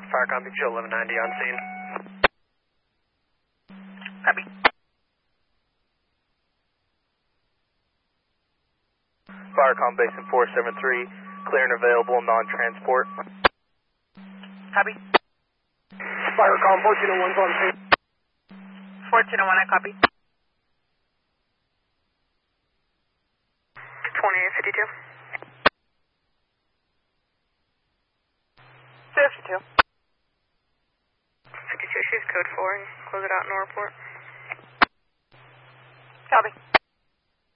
Firecom Joe 1190 on scene. Copy. Firecom Basin 473, clear and available, non-transport. Copy. Firecom 1401's on scene. 1401, I copy. 2852. 52. 52, she's code 4 and close it out in the report. Copy.